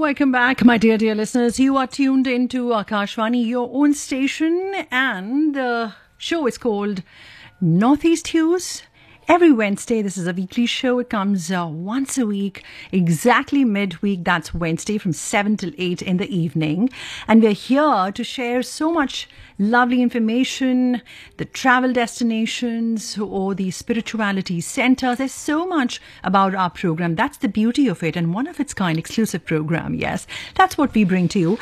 Welcome back, my dear listeners. You are tuned into Akashvani, your own station, and the show is called Northeast Hues. Every Wednesday, this is a weekly show. It comes once a week, exactly midweek. That's Wednesday from 7 till 8 in the evening. And we're here to share so much lovely information, the travel destinations or the spirituality centers. There's so much about our program. That's the beauty of it, and one of its kind exclusive program. Yes, that's what we bring to you.